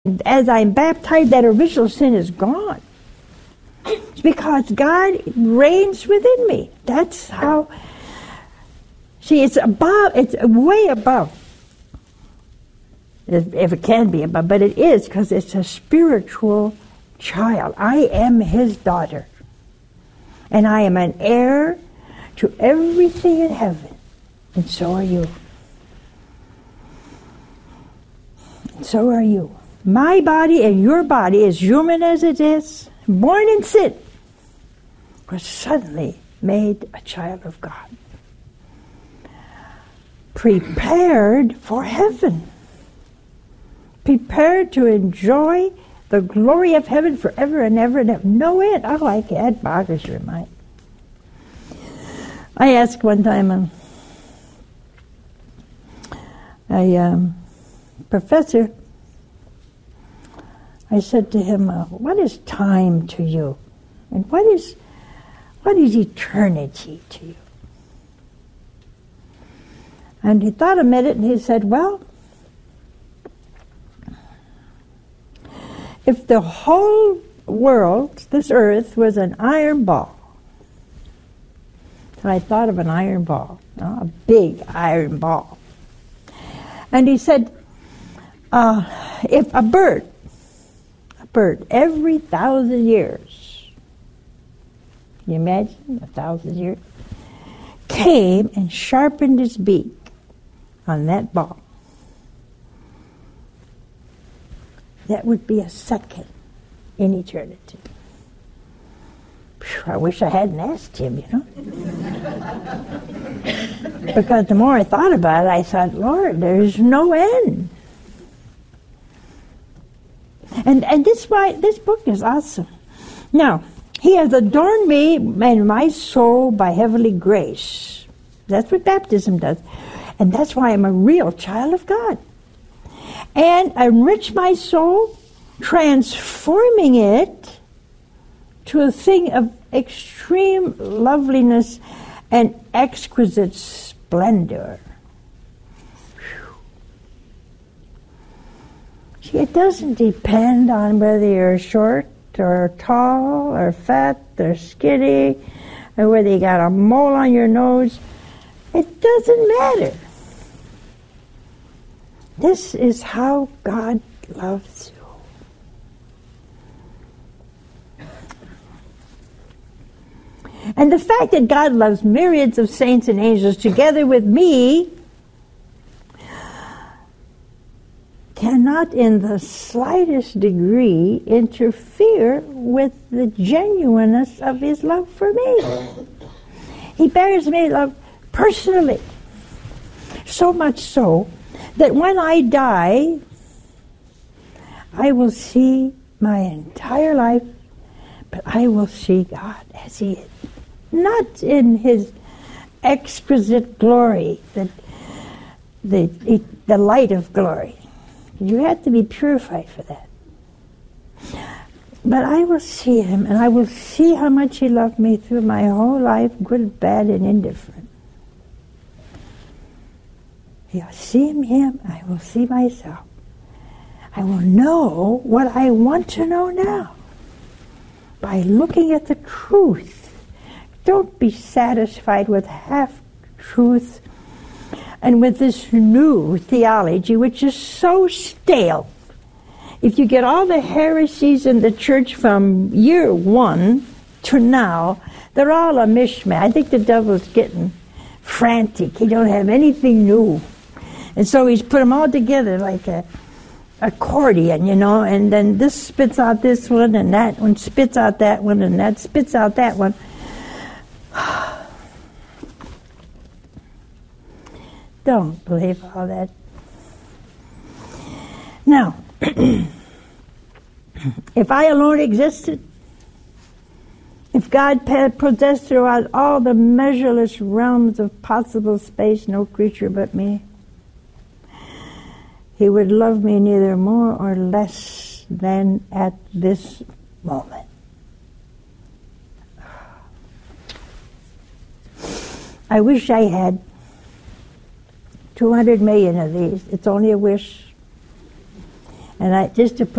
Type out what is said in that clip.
as I'm baptized, that original sin is gone. It's because God reigns within me. That's how. See, it's above. It's way above. If it can be above, but it is, because it's a spiritual child. I am His daughter, and I am an heir to everything in heaven, and so are you. And so are you. My body and your body, as human as it is, born in sin, was suddenly made a child of God. Prepared for heaven. Prepared to enjoy the glory of heaven forever and ever and ever. No end. Oh, that boggles your mind. I asked one time a professor, I said to him, what is time to you? And what is eternity to you? And he thought a minute and he said, well, if the whole world, this earth, was an iron ball, and I thought of an iron ball, a big iron ball. And he said, if a bird, every 1,000 years, can you imagine, 1,000 years, came and sharpened his beak on that ball, that would be a second in eternity. I wish I hadn't asked him, Because the more I thought about it, I thought, Lord, there's no end. And this book is awesome. Now, He has adorned me and my soul by heavenly grace. That's what baptism does. And that's why I'm a real child of God. And enrich my soul, transforming it to a thing of extreme loveliness and exquisite splendor. See, it doesn't depend on whether you're short or tall or fat or skinny or whether you got a mole on your nose. It doesn't matter. This is how God loves you. And the fact that God loves myriads of saints and angels together with me cannot in the slightest degree interfere with the genuineness of His love for me. He bears me love personally. So much so that when I die, I will see my entire life, but I will see God as He is. Not in His exquisite glory, the light of glory. You have to be purified for that. But I will see Him, and I will see how much He loved me through my whole life, good, bad, and indifferent. I'll see Him, I will see myself. I will know what I want to know now by looking at the truth. Don't be satisfied with half-truth and with this new theology, which is so stale. If you get all the heresies in the church from year one to now, they're all a mishmash. I think the devil's getting frantic. He don't have anything new. And so he's put them all together like a accordion, and then this spits out this one, and that one spits out that one, and that spits out that one. Don't believe all that. Now, if I alone existed, if God possessed throughout all the measureless realms of possible space, no creature but me, He would love me neither more or less than at this moment. I wish I had 200 million of these. It's only a wish. And just to put